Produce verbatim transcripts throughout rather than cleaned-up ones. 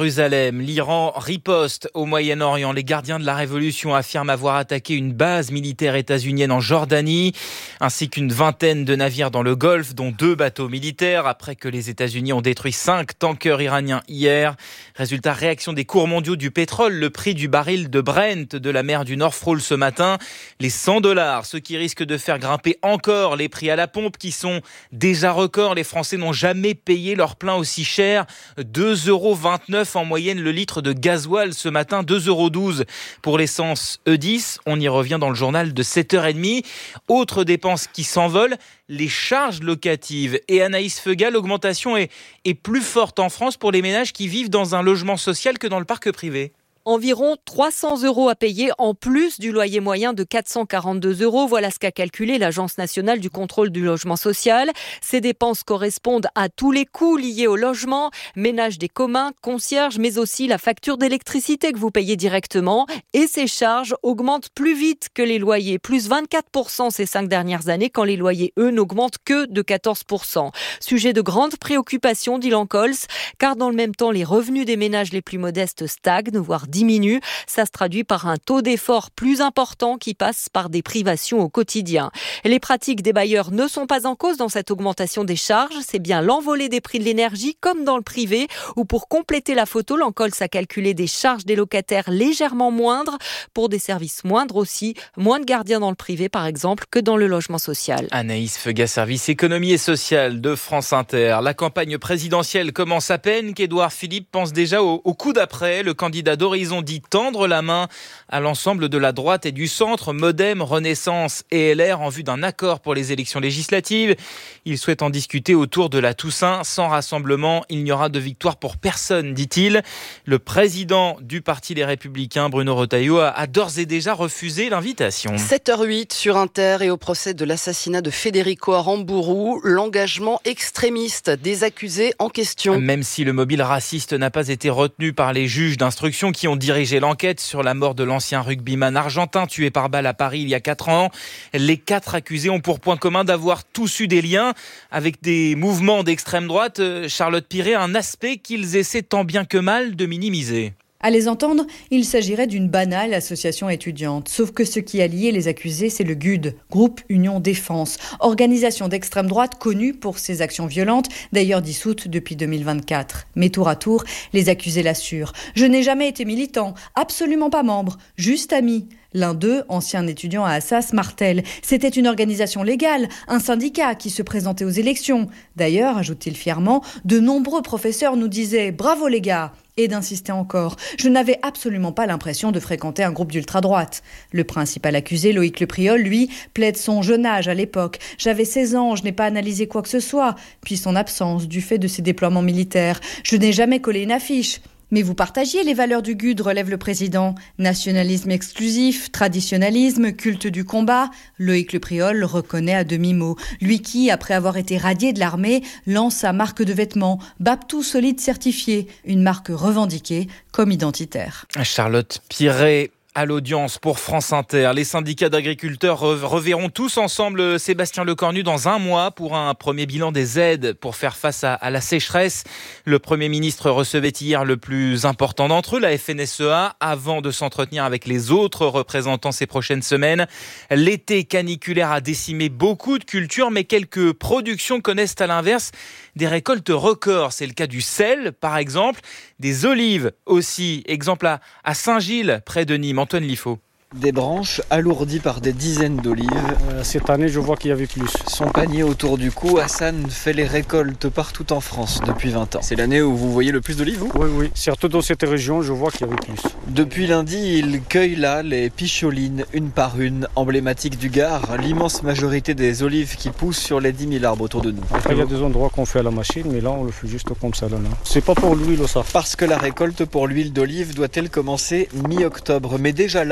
Jérusalem. L'Iran riposte au Moyen-Orient. Les gardiens de la Révolution affirment avoir attaqué une base militaire états-unienne en Jordanie, ainsi qu'une vingtaine de navires dans le Golfe, dont deux bateaux militaires, après que les États-Unis ont détruit cinq tankers iraniens hier. Résultat, réaction des cours mondiaux du pétrole. Le prix du baril de Brent de la mer du Nord frôle ce matin les cent dollars, ce qui risque de faire grimper encore les prix à la pompe, qui sont déjà records. Les Français n'ont jamais payé leur plein aussi cher. deux euros vingt-neuf en moyenne le litre de gasoil ce matin, deux euros douze pour l'essence E dix. On y revient dans le journal de sept heures trente. Autre dépense qui s'envole, les charges locatives. Et Anaïs Feuga, l'augmentation est, est plus forte en France pour les ménages qui vivent dans un logement social que dans le parc privé. Environ trois cents euros à payer en plus du loyer moyen de quatre cent quarante-deux euros. Voilà ce qu'a calculé l'Agence nationale du contrôle du logement social. Ces dépenses correspondent à tous les coûts liés au logement, ménage des communs, concierge, mais aussi la facture d'électricité que vous payez directement. Et ces charges augmentent plus vite que les loyers, plus vingt-quatre pour cent ces cinq dernières années, quand les loyers, eux, n'augmentent que de quatorze pour cent. Sujet de grande préoccupation, dit Lancols, car dans le même temps, les revenus des ménages les plus modestes stagnent, voire diminue. Ça se traduit par un taux d'effort plus important qui passe par des privations au quotidien. Les pratiques des bailleurs ne sont pas en cause dans cette augmentation des charges. C'est bien l'envolée des prix de l'énergie, comme dans le privé, où pour compléter la photo, Lancols a calculé des charges des locataires légèrement moindres pour des services moindres aussi. Moins de gardiens dans le privé, par exemple, que dans le logement social. Anaïs Feuga, service économie et social de France Inter. La campagne présidentielle commence à peine qu'Édouard Philippe pense déjà au, au coup d'après. Le candidat d'Horizon ont dit tendre la main à l'ensemble de la droite et du centre, Modem, Renaissance et L R, en vue d'un accord pour les élections législatives. Il souhaite en discuter autour de la Toussaint. Sans rassemblement, il n'y aura de victoire pour personne, dit-il. Le président du Parti Les Républicains, Bruno Retailleau, a, a d'ores et déjà refusé l'invitation. sept heures huit sur Inter, et au procès de l'assassinat de Federico Aramburu, l'engagement extrémiste des accusés en question. Même si le mobile raciste n'a pas été retenu par les juges d'instruction qui ont dirigé l'enquête sur la mort de l'ancien rugbyman argentin tué par balle à Paris il y a quatre ans, les quatre accusés ont pour point commun d'avoir tous eu des liens avec des mouvements d'extrême droite. Charlotte Piret, un aspect qu'ils essaient tant bien que mal de minimiser. À les entendre, il s'agirait d'une banale association étudiante. Sauf que ce qui a lié les accusés, c'est le G U D, Groupe Union Défense, organisation d'extrême droite connue pour ses actions violentes, d'ailleurs dissoute depuis deux mille vingt-quatre. Mais tour à tour, les accusés l'assurent. Je n'ai jamais été militant, absolument pas membre, juste ami. L'un d'eux, ancien étudiant à Assas, martèle. C'était une organisation légale, un syndicat qui se présentait aux élections. D'ailleurs, ajoute-t-il fièrement, de nombreux professeurs nous disaient « Bravo les gars !» et d'insister encore. Je n'avais absolument pas l'impression de fréquenter un groupe d'ultra-droite. Le principal accusé, Loïc Lepriol, lui, plaide son jeune âge à l'époque. J'avais seize ans, je n'ai pas analysé quoi que ce soit. Puis son absence du fait de ses déploiements militaires. Je n'ai jamais collé une affiche. Mais vous partagiez les valeurs du G U D, relève le président. Nationalisme exclusif, traditionnalisme, culte du combat. Loïc Lepriol le reconnaît à demi-mot. Lui qui, après avoir été radié de l'armée, lance sa marque de vêtements, Baptou Solide certifié, une marque revendiquée comme identitaire. Charlotte Piret. À l'audience pour France Inter, les syndicats d'agriculteurs reverront tous ensemble Sébastien Lecornu dans un mois pour un premier bilan des aides pour faire face à, à la sécheresse. Le Premier ministre recevait hier le plus important d'entre eux, la F N S E A, avant de s'entretenir avec les autres représentants ces prochaines semaines. L'été caniculaire a décimé beaucoup de cultures, mais quelques productions connaissent à l'inverse des récoltes records. C'est le cas du sel, par exemple, des olives aussi. Exemple à, à Saint-Gilles, près de Nîmes. Antoine Liffaut. Des branches alourdies par des dizaines d'olives. Euh, cette année, je vois qu'il y avait plus. Son panier autour du cou, Hassan fait les récoltes partout en France depuis vingt ans. C'est l'année où vous voyez le plus d'olives, vous ? Oui, oui. Surtout dans cette région, je vois qu'il y avait plus. Depuis lundi, il cueille là les picholines, une par une, emblématiques du Gard, l'immense majorité des olives qui poussent sur les dix mille arbres autour de nous. Après, il y a des endroits qu'on fait à la machine, mais là, on le fait juste comme ça. Là, là. C'est pas pour l'huile, ça. Parce que la récolte pour l'huile d'olive doit-elle commencer mi-octobre. Mais déjà là, le co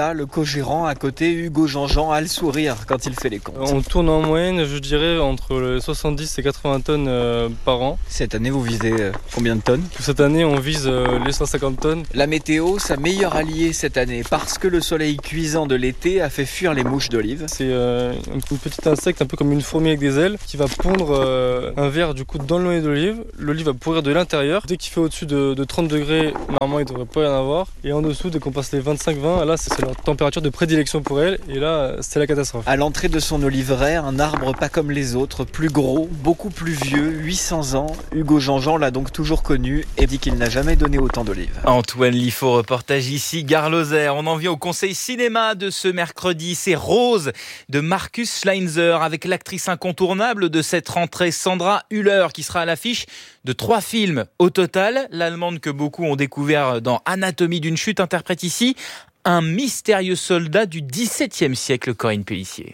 gérant à côté, Hugo Jean-Jean, a le sourire quand il fait les comptes. On tourne en moyenne, je dirais, entre soixante-dix et quatre-vingts tonnes euh, par an. Cette année, vous visez euh, combien de tonnes ? Cette année, on vise euh, les cent cinquante tonnes. La météo, sa meilleure alliée cette année, parce que le soleil cuisant de l'été a fait fuir les mouches d'olive. C'est euh, un petit insecte, un peu comme une fourmi avec des ailes, qui va pondre euh, un ver du coup dans le noyau d'olive. L'olive va pourrir de l'intérieur. Dès qu'il fait au-dessus de, de trente degrés, normalement il ne devrait pas y en avoir. Et en dessous, dès qu'on passe les vingt-cinq vingt, là c'est leur température de prédilection pour elle. Et là, c'est la catastrophe. À l'entrée de son oliveraie, un arbre pas comme les autres, plus gros, beaucoup plus vieux, huit cents ans. Hugo Jean-Jean l'a donc toujours connu et dit qu'il n'a jamais donné autant d'olives. Antoine Liffaut, reportage ici, Gare Lozère. On en vient au conseil cinéma de ce mercredi. C'est Rose de Markus Schleinzer avec l'actrice incontournable de cette rentrée, Sandra Hüller, qui sera à l'affiche de trois films. Au total, l'Allemande que beaucoup ont découvert dans Anatomie d'une chute interprète ici un mystérieux soldat du dix-septième siècle, Corinne Pellissier.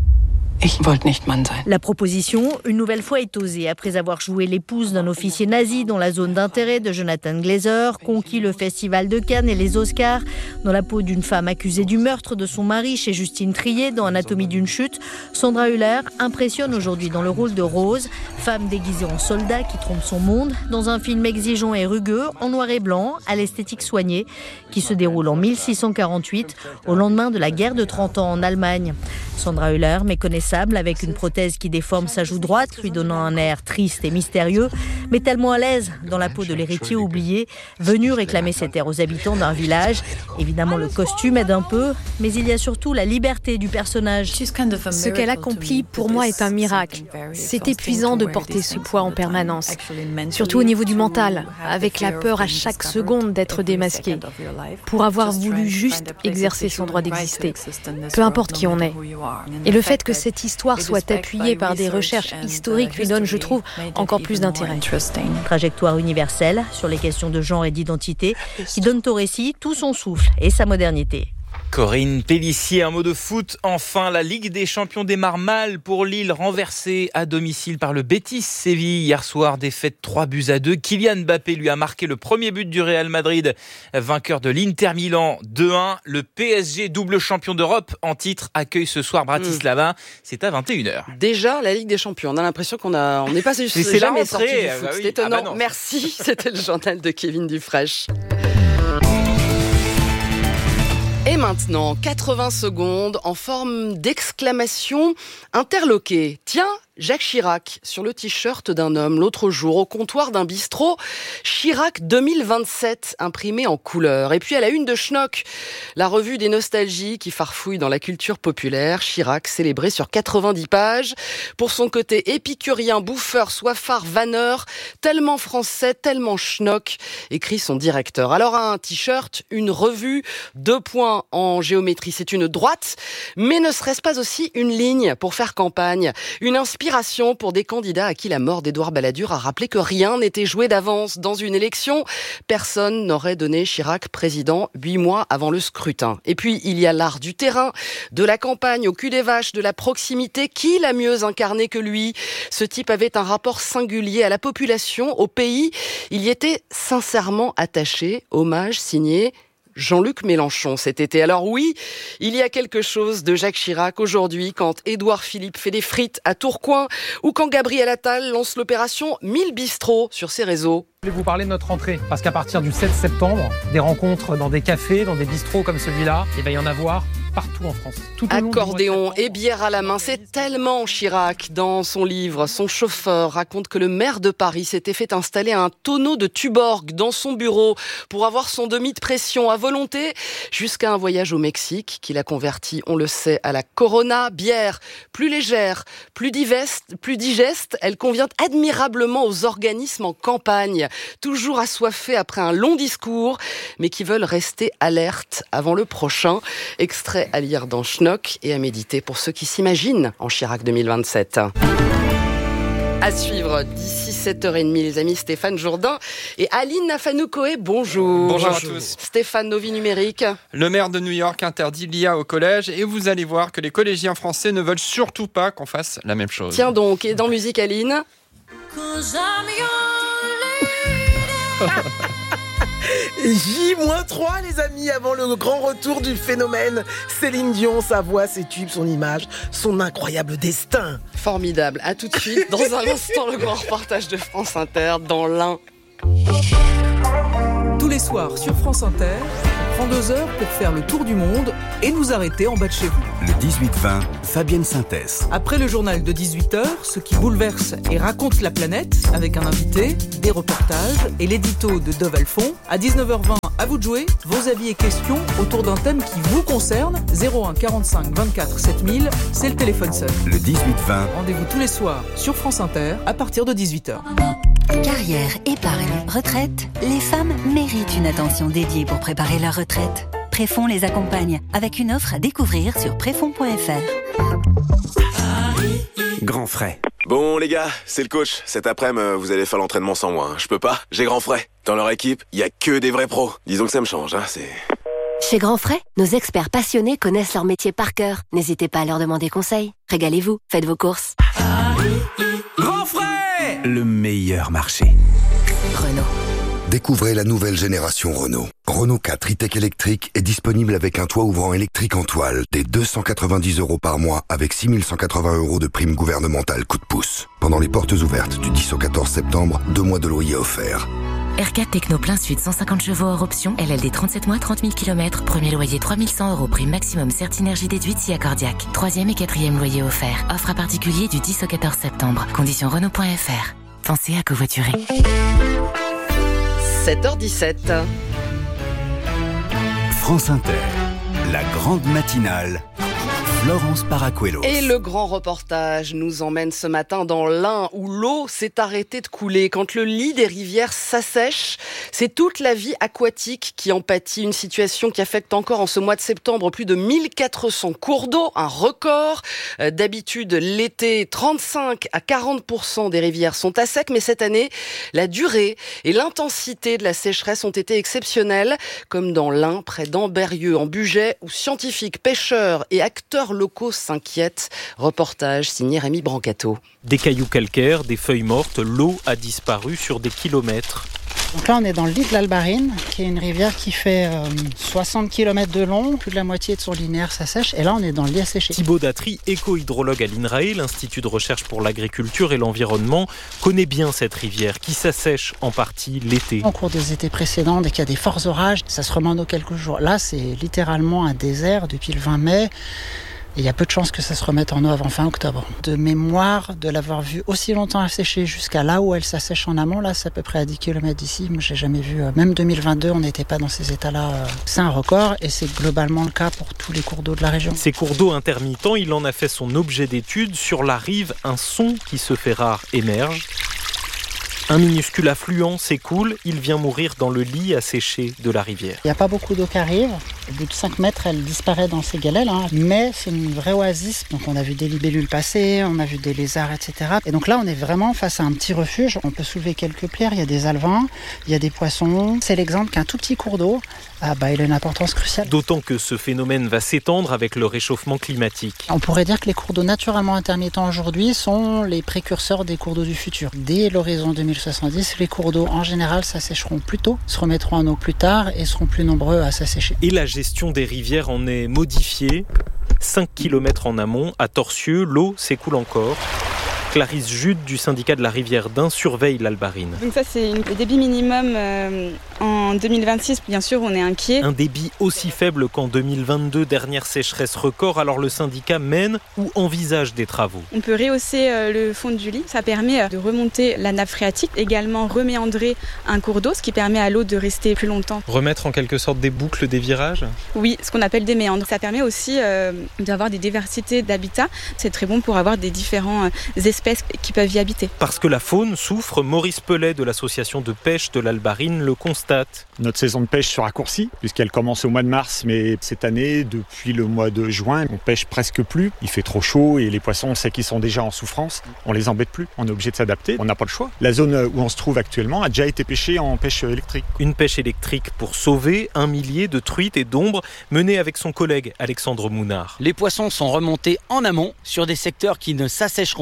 La proposition, une nouvelle fois, est osée après avoir joué l'épouse d'un officier nazi dans La zone d'intérêt de Jonathan Glazer, conquis le Festival de Cannes et les Oscars, dans la peau d'une femme accusée du meurtre de son mari chez Justine Triet dans Anatomie d'une chute. Sandra Hüller impressionne aujourd'hui dans le rôle de Rose, femme déguisée en soldat qui trompe son monde, dans un film exigeant et rugueux, en noir et blanc, à l'esthétique soignée, qui se déroule en mille six cent quarante-huit, au lendemain de la guerre de trente ans en Allemagne. Sandra Hüller, méconnaissable, avec une prothèse qui déforme sa joue droite, lui donnant un air triste et mystérieux, mais tellement à l'aise dans la peau de l'héritier oublié, venu réclamer cette terre aux habitants d'un village. Évidemment, le costume aide un peu, mais il y a surtout la liberté du personnage. Ce qu'elle accomplit, pour moi, est un miracle. C'est épuisant de porter ce poids en permanence, surtout au niveau du mental, avec la peur à chaque seconde d'être démasqué, pour avoir voulu juste exercer son droit d'exister, peu importe qui on est. Et le fait que cette histoire soit appuyée par des recherches historiques lui donne, je trouve, encore plus d'intérêt. Trajectoire universelle sur les questions de genre et d'identité qui donnent au récit tout son souffle et sa modernité. Corinne Pellissier, un mot de foot. Enfin, la Ligue des champions démarre mal pour Lille, renversée à domicile par le Betis Séville. Hier soir, défaite trois buts à deux. Kylian Mbappé lui a marqué le premier but du Real Madrid, vainqueur de l'Inter Milan deux un. Le P S G, double champion d'Europe en titre, accueille ce soir Bratislava. Mmh. C'est à vingt et une heures. Déjà, la Ligue des champions. On a l'impression qu'on a, on n'est pas juste c'est jamais la sorti du foot. Bah oui. C'est étonnant. Ah bah Merci. C'était le journal de Kevin Dufresne. Et maintenant, quatre-vingts secondes en forme d'exclamation interloquée. Tiens, Jacques Chirac sur le t-shirt d'un homme l'autre jour au comptoir d'un bistrot. Chirac deux mille vingt-sept imprimé en couleur. Et puis à la une de Schnock, la revue des nostalgies qui farfouille dans la culture populaire. Chirac célébré sur quatre-vingt-dix pages pour son côté épicurien, bouffeur, soifard, vanneur, tellement français, tellement Schnock, écrit son directeur. Alors un t-shirt, une revue, deux points en géométrie, c'est une droite, mais ne serait-ce pas aussi une ligne pour faire campagne, une inspiration pour des candidats à qui la mort d'Édouard Balladur a rappelé que rien n'était joué d'avance dans une élection. Personne n'aurait donné Chirac président huit mois avant le scrutin. Et puis, il y a l'art du terrain, de la campagne au cul des vaches, de la proximité. Qui l'a mieux incarné que lui ? Ce type avait un rapport singulier à la population, au pays. Il y était sincèrement attaché. Hommage signé Jean-Luc Mélenchon cet été. Alors oui, il y a quelque chose de Jacques Chirac aujourd'hui quand Édouard Philippe fait des frites à Tourcoing ou quand Gabriel Attal lance l'opération mille bistrots sur ses réseaux. Je vais vous parler de notre rentrée, parce qu'à partir du sept septembre, des rencontres dans des cafés, dans des bistrots comme celui-là, il va y en avoir partout en France. Tout au long Accordéon et bière à la main, c'est tellement Chirac. Dans son livre, son chauffeur raconte que le maire de Paris s'était fait installer un tonneau de Tuborg dans son bureau pour avoir son demi de pression à volonté, jusqu'à un voyage au Mexique qui l'a converti, on le sait, à la Corona. Bière plus légère, plus digeste, plus digeste, elle convient admirablement aux organismes en campagne, toujours assoiffés après un long discours, mais qui veulent rester alertes avant le prochain. Extrait à lire dans Schnock et à méditer pour ceux qui s'imaginent en Chirac deux mille vingt-sept. À suivre d'ici sept heures trente, les amis, Stéphane Jourdain et Aline Nafanoukoé. Bonjour. Bonjour à tous. Stéphane, Novi Numérique. Le maire de New York interdit l'I A au collège et vous allez voir que les collégiens français ne veulent surtout pas qu'on fasse la même chose. Tiens donc, et dans musique, Aline J trois les amis, avant le grand retour du phénomène. Céline Dion, sa voix, ses tubes, son image, son incroyable destin. Formidable, à tout de suite. Dans un instant, le grand reportage de France Inter dans l'Ain. Tous les soirs sur France Inter, on prend deux heures pour faire le tour du monde et nous arrêter en bas de chez vous. Le dix-huit vingt, Fabienne Synthèse. Après le journal de dix-huit heures, ce qui bouleverse et raconte la planète, avec un invité, des reportages et l'édito de Dove Alphon. À dix-neuf heures vingt, à vous de jouer, vos avis et questions autour d'un thème qui vous concerne. zéro un quarante-cinq vingt-quatre sept mille, c'est le téléphone seul. Le dix-huit vingt. Rendez-vous tous les soirs sur France Inter à partir de dix-huit heures. Carrière, épargne, retraite, les femmes méritent une attention dédiée pour préparer leur retraite. Préfonds les accompagne avec une offre à découvrir sur préfonds point f r. Grand frais. Bon les gars, c'est le coach. Cet après-midi, vous allez faire l'entraînement sans moi. Hein. Je peux pas, j'ai grand frais. Dans leur équipe, il y a que des vrais pros. Disons que ça me change, hein, c'est... Chez Grand Frais, nos experts passionnés connaissent leur métier par cœur. N'hésitez pas à leur demander conseil. Régalez-vous, faites vos courses. Grand frais, le meilleur marché. Renault. Découvrez la nouvelle génération Renault. Renault quatre e-tech électrique est disponible avec un toit ouvrant électrique en toile dès deux cent quatre-vingt-dix euros par mois avec six mille cent quatre-vingts euros de prime gouvernementale coup de pouce. Pendant les portes ouvertes du dix au quatorze septembre, deux mois de loyer offerts. R quatre Techno plein sud, cent cinquante chevaux hors option, L L D trente-sept mois, trente mille kilomètres, premier loyer trois mille cent euros, prime maximum Certinergie déduite si accordiaque. Troisième et quatrième loyer offert. Offre à particulier du dix au quatorze septembre. Conditions Renault point f r. Pensez à covoiturer. sept heures dix-sept. France Inter, la grande matinale. Florence Paracuelos. Et le grand reportage nous emmène ce matin dans l'Ain où l'eau s'est arrêtée de couler. Quand le lit des rivières s'assèche, c'est toute la vie aquatique qui en pâtit. Une situation qui affecte encore en ce mois de septembre plus de mille quatre cents cours d'eau, un record. D'habitude, l'été, trente-cinq à quarante pour cent des rivières sont à sec, mais cette année, la durée et l'intensité de la sécheresse ont été exceptionnelles, comme dans l'Ain, près d'Ambérieux, en Bugey, où scientifiques, pêcheurs et acteurs locaux s'inquiètent. Reportage signé Rémi Brancato. Des cailloux calcaires, des feuilles mortes, l'eau a disparu sur des kilomètres. Donc là, on est dans le lit de l'Albarine, qui est une rivière qui fait euh, soixante kilomètres de long. Plus de la moitié de son linéaire s'assèche. Et là, on est dans le lit asséché. Thibaut Datry, éco-hydrologue à l'INRAE, l'Institut de recherche pour l'agriculture et l'environnement, connaît bien cette rivière qui s'assèche en partie l'été. Au cours des étés précédents, dès qu'il y a des forts orages, ça se remet en eau quelques jours. Là, c'est littéralement un désert depuis le vingt mai. Il y a peu de chances que ça se remette en eau avant fin octobre. De mémoire, de l'avoir vu aussi longtemps assécher jusqu'à là où elle s'assèche en amont, là c'est à peu près à dix kilomètres d'ici. Moi j'ai jamais vu, même deux mille vingt-deux on n'était pas dans ces états-là. C'est un record et c'est globalement le cas pour tous les cours d'eau de la région. Ces cours d'eau intermittents, il en a fait son objet d'étude. Sur la rive, un son qui se fait rare émerge. Un minuscule affluent s'écoule, il vient mourir dans le lit asséché de la rivière. Il n'y a pas beaucoup d'eau qui arrive. Au bout de cinq mètres, elle disparaît dans ces galets là. Mais c'est une vraie oasis. Donc on a vu des libellules passer, on a vu des lézards, et cetera. Et donc là, on est vraiment face à un petit refuge. On peut soulever quelques pierres. Il y a des alevins, il y a des poissons. C'est l'exemple qu'un tout petit cours d'eau, ah bah, il a une importance cruciale. D'autant que ce phénomène va s'étendre avec le réchauffement climatique. On pourrait dire que les cours d'eau naturellement intermittents aujourd'hui sont les précurseurs des cours d'eau du futur. Dès l'horizon deux mille soixante-dix, les cours d'eau en général s'assécheront plus tôt, se remettront en eau plus tard et seront plus nombreux à s'assécher. Et la gestion des rivières en est modifiée. cinq kilomètres en amont, à Torcieux, l'eau s'écoule encore. Clarisse Jude du syndicat de la rivière d'Ain surveille l'Albarine. Donc ça c'est le débit minimum euh, en deux mille vingt-six, bien sûr on est inquiet. Un débit aussi faible qu'en deux mille vingt-deux, dernière sécheresse record, alors le syndicat mène ou envisage des travaux. On peut rehausser euh, le fond du lit, ça permet de remonter la nappe phréatique, également reméandrer un cours d'eau, ce qui permet à l'eau de rester plus longtemps. Remettre en quelque sorte des boucles, des virages ? Oui, ce qu'on appelle des méandres. Ça permet aussi euh, d'avoir des diversités d'habitats, c'est très bon pour avoir des différents euh, espèces qui peuvent y habiter. Parce que la faune souffre, Maurice Pellet de l'association de pêche de l'Albarine le constate. Notre saison de pêche se raccourcit puisqu'elle commence au mois de mars, mais cette année, depuis le mois de juin, on pêche presque plus. Il fait trop chaud et les poissons, on sait qu'ils sont déjà en souffrance. On les embête plus, on est obligé de s'adapter, on n'a pas le choix. La zone où on se trouve actuellement a déjà été pêchée en pêche électrique. Une pêche électrique pour sauver un millier de truites et d'ombres menée avec son collègue Alexandre Mounard. Les poissons sont remontés en amont sur des secteurs qui ne s'assécheront pas. Ça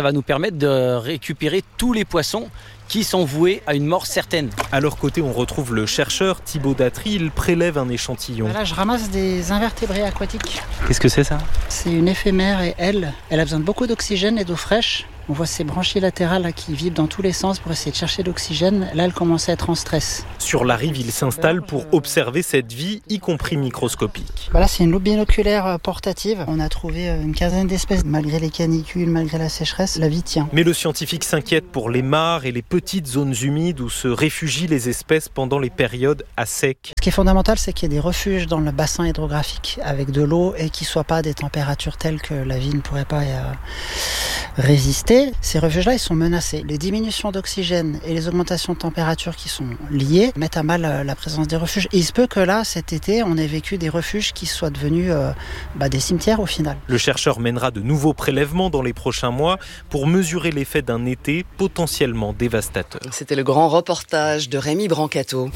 va nous permettre de récupérer tous les poissons qui sont voués à une mort certaine. À leur côté, on retrouve le chercheur Thibaut Datry. Il prélève un échantillon. Là, je ramasse des invertébrés aquatiques. Qu'est-ce que c'est ça ? C'est une éphémère et elle, elle a besoin de beaucoup d'oxygène et d'eau fraîche. On voit ses branchies latérales là, qui vibrent dans tous les sens pour essayer de chercher de l'oxygène. Là, elle commence à être en stress. Sur la rive, il s'installe pour observer cette vie, y compris microscopique. Voilà, c'est une loupe binoculaire portative. On a trouvé une quinzaine d'espèces. Malgré les canicules, malgré la sécheresse, la vie tient. Mais le scientifique s'inquiète pour les mares et les petites zones humides où se réfugient les espèces pendant les périodes à sec. Ce qui est fondamental, c'est qu'il y ait des refuges dans le bassin hydrographique avec de l'eau et qui ne soient pas à des températures telles que la vie ne pourrait pas euh, résister. Ces refuges-là, ils sont menacés. Les diminutions d'oxygène et les augmentations de température qui sont liées mettent à mal la présence des refuges. Et il se peut que là, cet été, on ait vécu des refuges qui soient devenus euh, bah, des cimetières au final. Le chercheur mènera de nouveaux prélèvements dans les prochains mois pour mesurer l'effet d'un été potentiellement dévastateur. C'était le grand reportage de Rémi Brancato.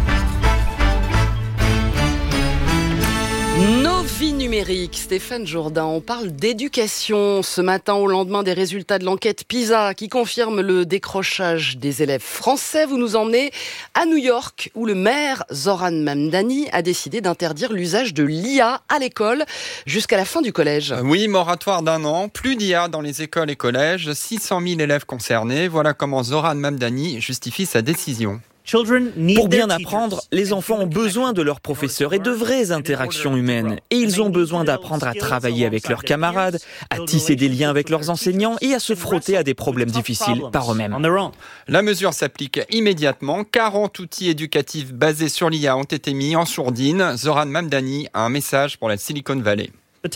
Nos vies numériques, Stéphane Jourdain, on parle d'éducation ce matin au lendemain des résultats de l'enquête PISA qui confirme le décrochage des élèves français. Vous nous emmenez à New York où le maire Zoran Mamdani a décidé d'interdire l'usage de l'I A à l'école jusqu'à la fin du collège. Oui, moratoire d'un an, plus d'I A dans les écoles et collèges, six cent mille élèves concernés. Voilà comment Zoran Mamdani justifie sa décision. Pour bien apprendre, les enfants ont besoin de leurs professeurs et de vraies interactions humaines. Et ils ont besoin d'apprendre à travailler avec leurs camarades, à tisser des liens avec leurs enseignants et à se frotter à des problèmes difficiles par eux-mêmes. La mesure s'applique immédiatement. quarante outils éducatifs basés sur l'I A ont été mis en sourdine. Zoran Mamdani a un message pour la Silicon Valley.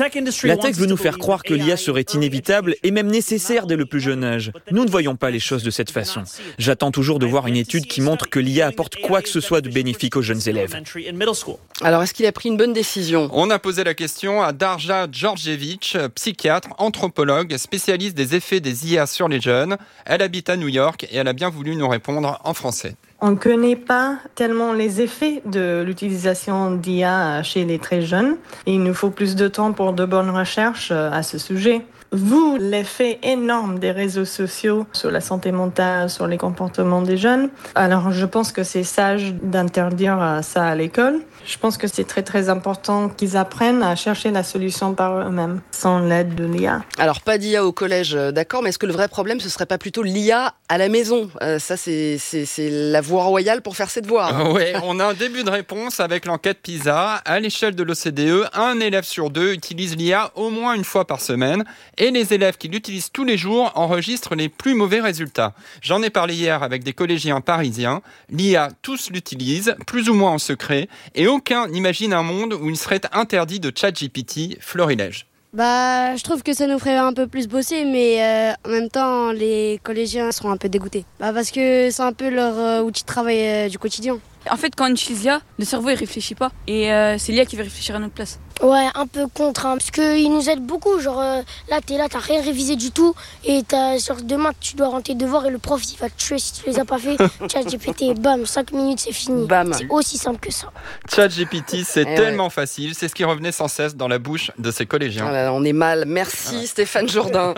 La tech veut nous faire croire que l'I A serait inévitable et même nécessaire dès le plus jeune âge. Nous ne voyons pas les choses de cette façon. J'attends toujours de voir une étude qui montre que l'I A apporte quoi que ce soit de bénéfique aux jeunes élèves. Alors, est-ce qu'il a pris une bonne décision ? On a posé la question à Darja Djordjevic, psychiatre, anthropologue, spécialiste des effets des I A sur les jeunes. Elle habite à New York et elle a bien voulu nous répondre en français. On ne connaît pas tellement les effets de l'utilisation d'I A chez les très jeunes. Il nous faut plus de temps pour de bonnes recherches à ce sujet. Vu l'effet énorme des réseaux sociaux sur la santé mentale, sur les comportements des jeunes, alors je pense que c'est sage d'interdire ça à l'école. Je pense que c'est très très important qu'ils apprennent à chercher la solution par eux-mêmes, sans l'aide de l'I A. Alors pas d'I A au collège, d'accord, mais est-ce que le vrai problème, ce serait pas plutôt l'I A à la maison ? euh, Ça, c'est, c'est, c'est la voie royale pour faire ses devoirs. Hein. Oui, on a un début de réponse avec l'enquête PISA. À l'échelle de l'O C D E, un élève sur deux utilise l'I A au moins une fois par semaine. Et les élèves qui l'utilisent tous les jours enregistrent les plus mauvais résultats. J'en ai parlé hier avec des collégiens parisiens. L'I A, tous l'utilisent, plus ou moins en secret. Et aucun n'imagine un monde où il serait interdit de ChatGPT. Florilège. Bah, je trouve que ça nous ferait un peu plus bosser, mais euh, en même temps, les collégiens seront un peu dégoûtés. Bah, parce que c'est un peu leur euh, outil de travail euh, du quotidien. En fait, quand on utilise l'I A, le cerveau il réfléchit pas. Et euh, c'est l'I A qui va réfléchir à notre place. Ouais, un peu contre, hein, parce qu'il nous aide beaucoup. Genre euh, là, t'es là, t'as rien révisé du tout. Et t'as, sur demain, tu dois rendre tes devoirs et le prof, il va te tuer si tu les as pas fait. ChatGPT, bam, cinq minutes, c'est fini. Bam. C'est aussi simple que ça. ChatGPT, c'est eh tellement ouais. facile. C'est ce qui revenait sans cesse dans la bouche de ces collégiens. Ah là là, on est mal. Merci ah. Stéphane Jourdain.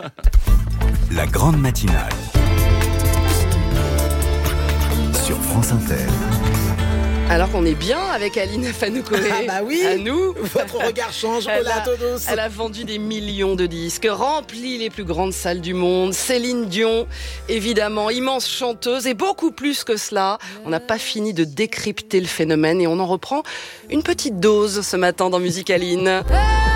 La grande matinale sur France Inter. Alors qu'on est bien avec Aline Fanoukoé. Ah bah oui. À nous. Votre regard change. Elle, Hola a, a todos. elle a vendu des millions de disques, rempli les plus grandes salles du monde. Céline Dion, évidemment, immense chanteuse et beaucoup plus que cela. On n'a pas fini de décrypter le phénomène et on en reprend une petite dose ce matin dans Musique Aline.